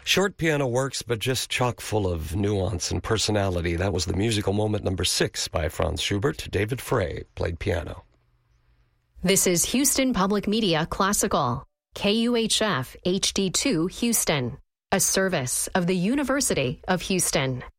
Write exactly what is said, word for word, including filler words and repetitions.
Short piano works, but just chock full of nuance and personality. That was the musical moment number six by Franz Schubert. David Frey played piano. This is Houston Public Media Classical, K U H F H D two Houston, a service of the University of Houston.